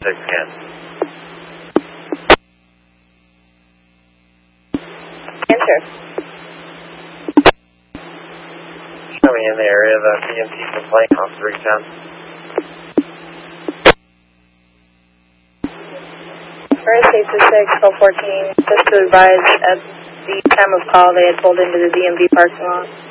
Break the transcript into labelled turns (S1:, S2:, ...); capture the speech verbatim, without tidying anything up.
S1: six again.
S2: Answer.
S1: Show me in the area of the D M T complaint on three ten.
S2: First eight two six, twelve fourteen, just to advise at the time of call they had pulled into the D M V parking lot.